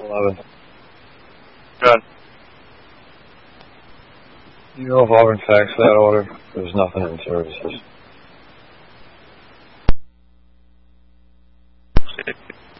11. Good. You know if Auburn faxed that order? There's nothing in services.